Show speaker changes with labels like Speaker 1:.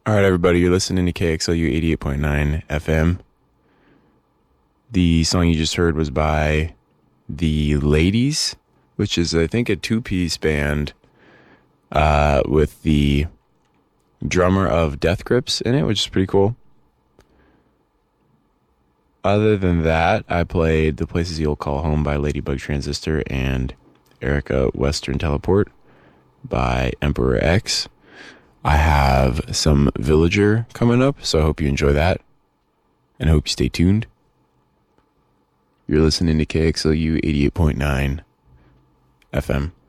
Speaker 1: All right, everybody, you're listening to KXLU 88.9 FM. The song you just heard was by The Ladies, which is, I think, a two-piece band with the drummer of Death Grips in it, which is pretty cool. Other than that, I played The Places You'll Call Home by Ladybug Transistor and Erica Western Teleport by Emperor X. I have some Villager coming up, so I hope you enjoy that. And I hope you stay tuned. You're listening to KXLU 88.9 FM.